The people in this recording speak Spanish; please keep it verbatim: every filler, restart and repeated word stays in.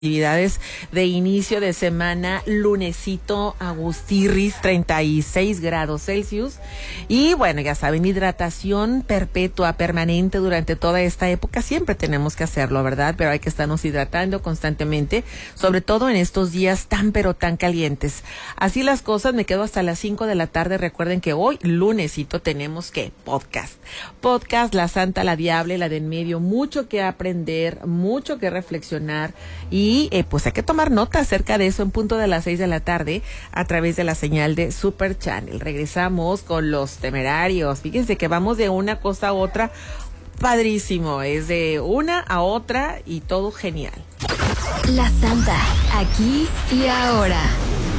Actividades de inicio de semana, lunesito, Agustirris, treinta y seis grados Celsius. Y bueno, ya saben, hidratación perpetua, permanente durante toda esta época. Siempre tenemos que hacerlo, ¿verdad? Pero hay que estarnos hidratando constantemente, sobre todo en estos días tan pero tan calientes. Así las cosas, me quedo hasta las cinco de la tarde. Recuerden que hoy, lunesito, tenemos que podcast. Podcast, la santa, la diable, la de en medio. Mucho que aprender, mucho que reflexionar y Y eh, pues hay que tomar nota acerca de eso en punto de las seis de la tarde a través de la señal de Super Channel. Regresamos con Los Temerarios. Fíjense que vamos de una cosa a otra. Padrísimo, es de una a otra y todo genial. La Santa, aquí y ahora.